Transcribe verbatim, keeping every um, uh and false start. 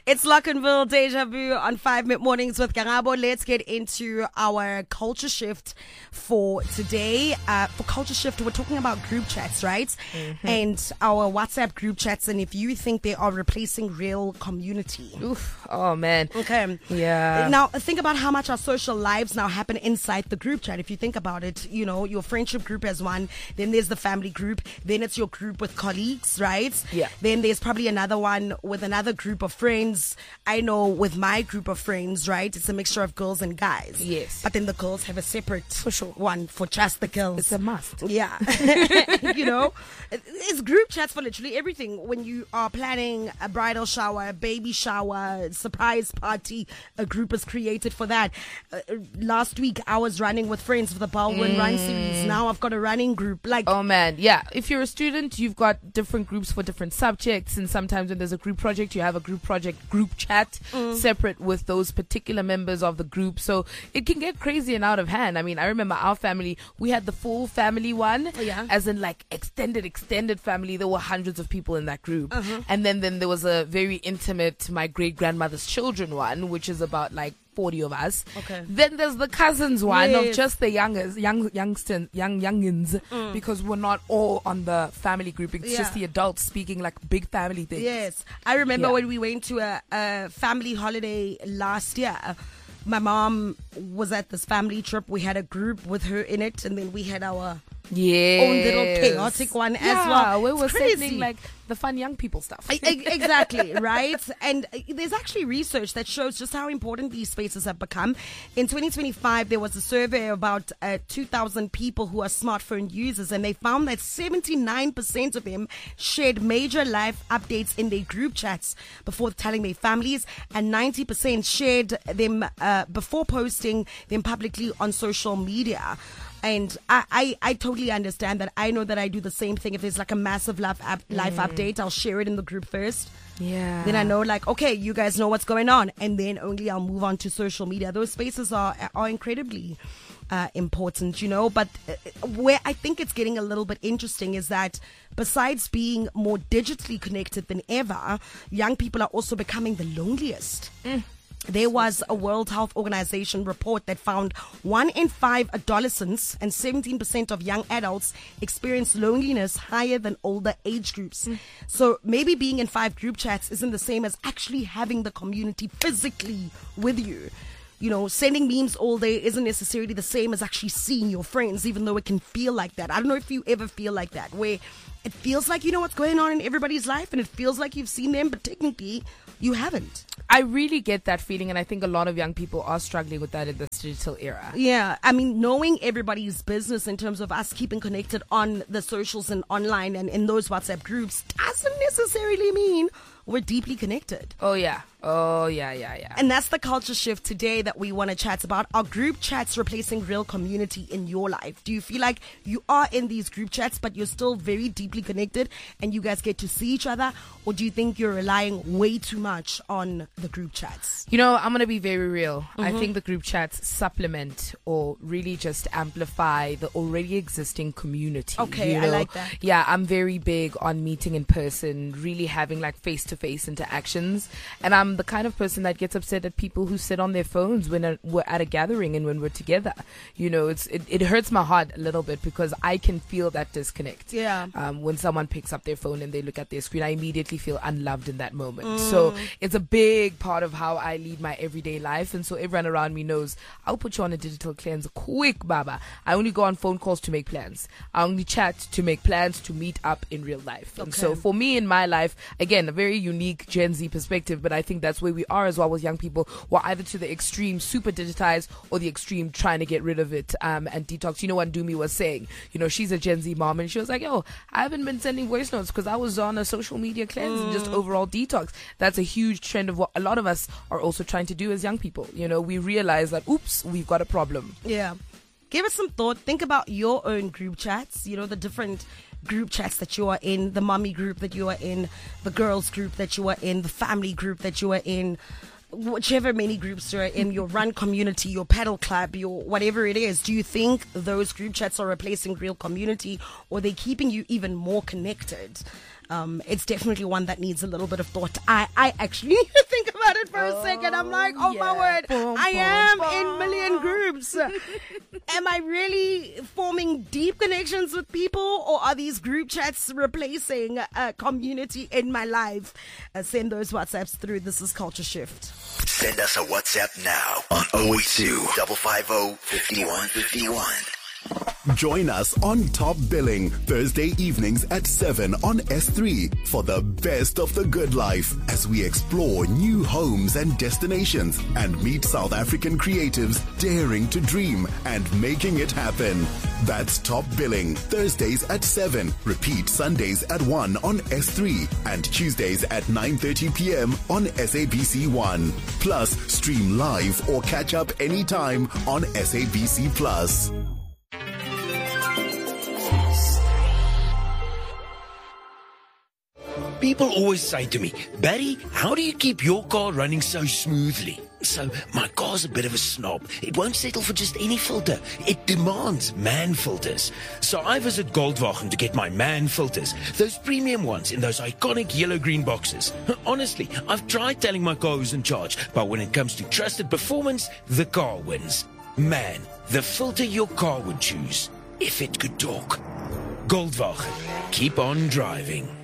It's Lockenville Deja Vu on five Mid Mornings with Karabo. Let's get into our culture shift for today. Uh, for culture shift, we're talking about group chats, right? Mm-hmm. And our WhatsApp group chats, and if you think they are replacing real community. Oof. Oh, man. Okay. Yeah. Now, think about how much our social lives now happen inside the group chat. If you think about it, you know, your friendship group has one, then there's the family group, then it's your group with colleagues, right? Yeah. Then there's probably another one with another group of friends. I know with my group of friends, right, it's a mixture of girls and guys. Yes. But then the girls have a separate For sure. one for just the girls. It's a must. Yeah. You know, it's group chats for literally everything. When you are planning a bridal shower, a baby shower, surprise party, a group is created for that. Uh, last week, I was running with friends for the Baldwin mm. Run series. Now I've got a running group. Like, oh, man. Yeah. If you're a student, you've got different groups for different subjects. And sometimes when there's a group project, you have a group project group chat mm. separate with those particular members of the group. So it can get crazy and out of hand. I mean, I remember our family, we had the full family one, yeah. as in like extended, extended family. There were hundreds of people in that group. Uh-huh. And then, then there was a very intimate, my great grandmother's children one, which is about like forty of us. Okay. Then there's the cousins one yes. of just the youngest, young, youngsters, young, youngins, mm. because we're not all on the family group. It's yeah. just the adults speaking like big family things. Yes. I remember yeah. when we went to a, a family holiday last year. My mom was at this family trip. We had a group with her in it, and then we had our yes. own little chaotic one yeah, as well. We were it's crazy. settling like the fun young people stuff. Exactly, right? And there's actually research that shows just how important these spaces have become. In twenty twenty-five, there was a survey of about uh, two thousand people who are smartphone users, and they found that seventy-nine percent of them shared major life updates in their group chats before telling their families, and ninety percent shared them uh, before posting them publicly on social media. And I, I, I totally understand that. I know that I do the same thing. If there's like a massive life, up, life mm. update, I'll share it in the group first. Yeah. Then I know, like, okay, you guys know what's going on. And then only I'll move on to social media. Those spaces are, are incredibly uh, important, you know. But uh, where I think it's getting a little bit interesting is that besides being more digitally connected than ever, young people are also becoming the loneliest. Mm. There was a World Health Organization report that found one in five adolescents and seventeen percent of young adults experience loneliness higher than older age groups. Mm. So maybe being in five group chats isn't the same as actually having the community physically with you. You know, sending memes all day isn't necessarily the same as actually seeing your friends, even though it can feel like that. I don't know if you ever feel like that, where it feels like you know what's going on in everybody's life and it feels like you've seen them, but technically you haven't. I really get that feeling, and I think a lot of young people are struggling with that in this digital era. Yeah, I mean, knowing everybody's business in terms of us keeping connected on the socials and online and in those WhatsApp groups doesn't necessarily mean we're deeply connected. Oh, yeah. Oh, yeah, yeah, yeah. And that's the culture shift today that we want to chat about. Are group chats replacing real community in your life? Do you feel like you are in these group chats, but you're still very deeply connected and you guys get to see each other? Or do you think you're relying way too much on the group chats? You know, I'm going to be very real. Mm-hmm. I think the group chats supplement or really just amplify the already existing community. Okay, you know? I like that. Yeah, I'm very big on meeting in person, really having like face-to-face interactions. And I'm the kind of person that gets upset at people who sit on their phones when a, we're at a gathering and when we're together. You know, it's it, it hurts my heart a little bit because I can feel that disconnect. Yeah. Um, when someone picks up their phone and they look at their screen, I immediately feel unloved in that moment. Mm. So it's a big part of how I lead my everyday life. And so everyone around me knows I'll put you on a digital cleanse quick, Baba. I only go on phone calls to make plans. I only chat to make plans to meet up in real life. Okay. And so for me in my life, again, a very unique Gen Z perspective, but I think that's where we are as well with young people. We're either to the extreme super digitized or the extreme trying to get rid of it um, and detox. You know what Dumi was saying? You know, she's a Gen Z mom and she was like, yo, I haven't been sending voice notes because I was on a social media cleanse mm. and just overall detox. That's a huge trend of what a lot of us are also trying to do as young people. You know, we realize that, oops, we've got a problem. Yeah. Give it some thought. Think about your own group chats, you know, the different group chats that you are in, the mommy group that you are in, the girls group that you are in, the family group that you are in, whichever many groups you're in, your run community, your paddle club, your whatever it is. Do you think those group chats are replacing real community, or are they keeping you even more connected? Um, it's definitely one that needs a little bit of thought. I, I actually need to think about about it for a second. I'm like, oh yeah. my word, Boom, I boom, am boom. in million groups. Am I really forming deep connections with people, or are these group chats replacing a community in my life? Uh, send those WhatsApps through. This is Culture Shift. Send us a WhatsApp now on zero eight two, five five zero, five one five one. Join us on Top Billing Thursday evenings at seven on S three for the best of the good life as we explore new homes and destinations and meet South African creatives daring to dream and making it happen. That's Top Billing Thursdays at seven. Repeat Sundays at one on S three and Tuesdays at nine thirty p.m. on S A B C one. Plus, stream live or catch up anytime on S A B C Plus. People always say to me, Barry, how do you keep your car running so smoothly? So my car's a bit of a snob. It won't settle for just any filter. It demands MAN filters. So I visit Goldwagen to get my MAN filters. Those premium ones in those iconic yellow-green boxes. Honestly, I've tried telling my car who's in charge, but when it comes to trusted performance, the car wins. MAN, the filter your car would choose if it could talk. Goldwagen. Keep on driving.